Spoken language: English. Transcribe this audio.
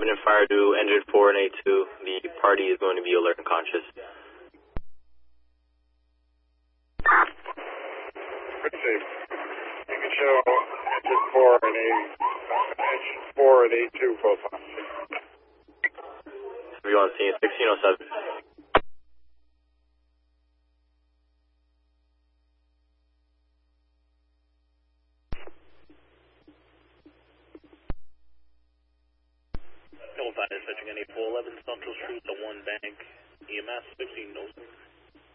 cabin and fire to engine 4 and A2. The party is going to be alert and conscious. Pretty safe. You can show engine 4 and A2 both on. View on scene 1607. Is fetching any 411 Central Street to 1 Bank, EMS 15 Nelson.